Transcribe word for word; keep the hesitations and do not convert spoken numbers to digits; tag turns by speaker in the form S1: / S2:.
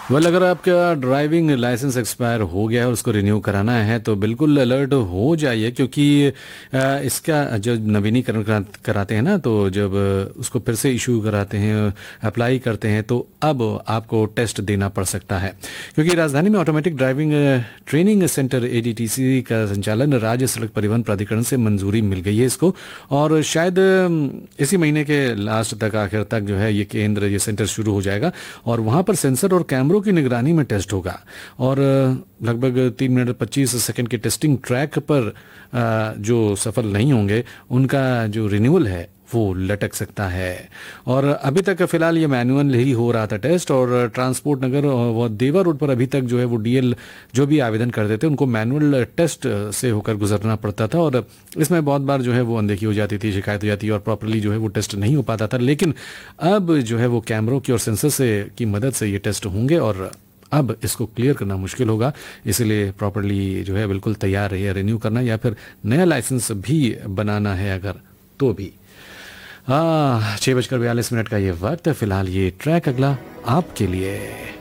S1: Well अगर आपका driving licence expire हो गया है और उसको रिन्यू कराना है तो बिल्कुल अलर्ट हो जाइए, क्योंकि अ, इसका जो नवीनीकरण करा- कराते हैं ना, तो जब अ, उसको फिर से इशू कराते हैं, अप्लाई करते हैं, तो अब आपको टेस्ट देना पड़ सकता है। क्योंकि राजधानी में automatic driving a, training centre A D T C का संचालन राज्य सड़क परिवहन प्राधिकरण से मंजूरी मिल गई है इसको, और शायद अ, इसी महीने के लास्ट तक, आखिर तक जो है ये केंद्र, ये सेंटर शुरू हो जाएगा और वहां पर सेंसर और कैमरों की निगरानी में टेस्ट होगा। और अ, लगभग तीन मिनट पच्चीस सेकंड के टेस्टिंग ट्रैक पर अ, जो सफल नहीं होंगे उनका जो रिन्यूअल है वो लटक सकता है। और अभी तक फिलहाल ये मैनुअल ही हो रहा था टेस्ट, और ट्रांसपोर्ट नगर और वो देवा रोड पर अभी तक जो है वो डी एल जो भी आवेदन करते थे उनको मैनुअल टेस्ट से होकर गुजरना पड़ता था, और इसमें बहुत बार जो है वो अनदेखी हो जाती थी, शिकायत हो जाती है और प्रॉपरली जो है वो टेस्ट नहीं हो पाता था। लेकिन अब जो है वो कैमरों की और सेंसर से की मदद से ये टेस्ट होंगे और अब इसको क्लियर करना मुश्किल होगा। इसलिए प्रॉपरली जो है बिल्कुल तैयार रहिए, रिन्यू करना या फिर नया लाइसेंस भी बनाना है अगर, तो भी। हाँ, छः बजकर बयालीस मिनट का ये वक्त है। फिलहाल ये ट्रैक अगला आपके लिए।